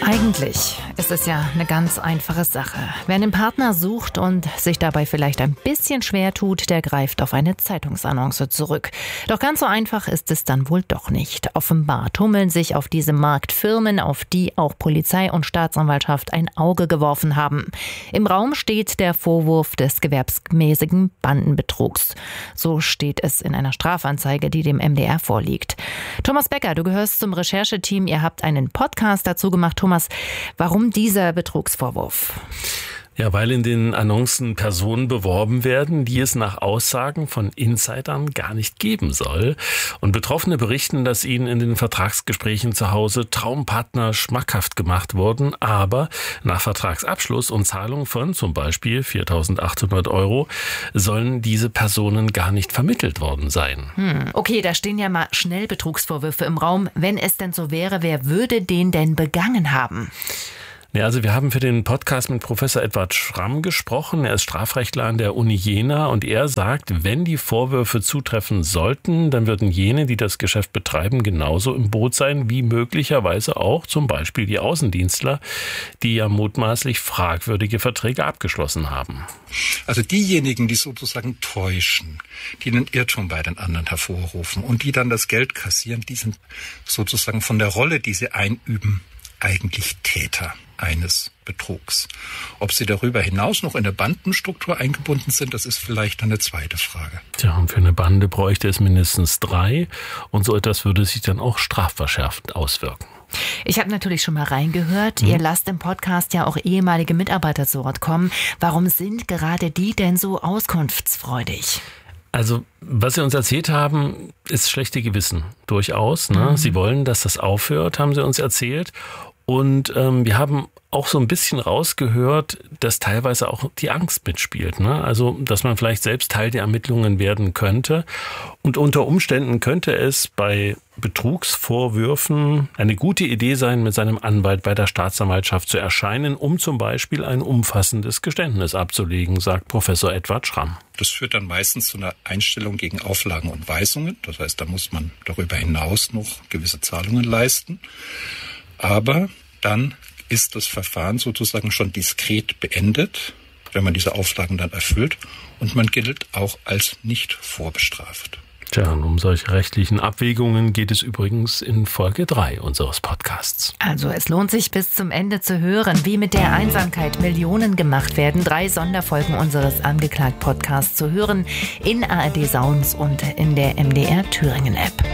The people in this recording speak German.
Eigentlich ist es ja eine ganz einfache Sache. Wer einen Partner sucht und sich dabei vielleicht ein bisschen schwer tut, der greift auf eine Zeitungsannonce zurück. Doch ganz so einfach ist es dann wohl doch nicht. Offenbar tummeln sich auf diesem Markt Firmen, auf die auch Polizei und Staatsanwaltschaft ein Auge geworfen haben. Im Raum steht der Vorwurf des gewerbsmäßigen Bandenbetrugs. So steht es in einer Strafanzeige, die dem MDR vorliegt. Thomas Becker, du gehörst zum Rechercheteam. Ihr habt einen Podcast dazu gemacht. Thomas, warum dieser Betrugsvorwurf? Ja, weil in den Annoncen Personen beworben werden, die es nach Aussagen von Insidern gar nicht geben soll. Und Betroffene berichten, dass ihnen in den Vertragsgesprächen zu Hause Traumpartner schmackhaft gemacht wurden, aber nach Vertragsabschluss und Zahlung von zum Beispiel 4.800 € sollen diese Personen gar nicht vermittelt worden sein. Okay, da stehen ja mal schnell Betrugsvorwürfe im Raum. Wenn es denn so wäre, wer würde den denn begangen haben? Ja, also wir haben für den Podcast mit Professor Edward Schramm gesprochen. Er ist Strafrechtler an der Uni Jena und er sagt, wenn die Vorwürfe zutreffen sollten, dann würden jene, die das Geschäft betreiben, genauso im Boot sein wie möglicherweise auch zum Beispiel die Außendienstler, die ja mutmaßlich fragwürdige Verträge abgeschlossen haben. Also diejenigen, die sozusagen täuschen, die einen Irrtum bei den anderen hervorrufen und die dann das Geld kassieren, die sind sozusagen von der Rolle, die sie einüben, eigentlich Täter eines Betrugs. Ob sie darüber hinaus noch in der Bandenstruktur eingebunden sind, das ist vielleicht eine zweite Frage. Tja, und für eine Bande bräuchte es mindestens 3 und so etwas würde sich dann auch strafverschärfend auswirken. Ich habe natürlich schon mal reingehört. Ihr lasst im Podcast ja auch ehemalige Mitarbeiter zu Wort kommen. Warum sind gerade die denn so auskunftsfreudig? Also, was Sie uns erzählt haben, ist schlechte Gewissen, durchaus. Ne? Sie wollen, dass das aufhört, haben Sie uns erzählt. Und wir haben auch so ein bisschen rausgehört, dass teilweise auch die Angst mitspielt. Ne? Also, dass man vielleicht selbst Teil der Ermittlungen werden könnte. Und unter Umständen könnte es bei Betrugsvorwürfen eine gute Idee sein, mit seinem Anwalt bei der Staatsanwaltschaft zu erscheinen, um zum Beispiel ein umfassendes Geständnis abzulegen, sagt Professor Edward Schramm. Das führt dann meistens zu einer Einstellung gegen Auflagen und Weisungen. Das heißt, da muss man darüber hinaus noch gewisse Zahlungen leisten. Aber dann ist das Verfahren sozusagen schon diskret beendet, wenn man diese Auflagen dann erfüllt. Und man gilt auch als nicht vorbestraft. Tja, und um solche rechtlichen Abwägungen geht es übrigens in Folge 3 unseres Podcasts. Also es lohnt sich bis zum Ende zu hören, wie mit der Einsamkeit Millionen gemacht werden. 3 Sonderfolgen unseres Angeklagt-Podcasts zu hören in ARD Sounds und in der MDR Thüringen App.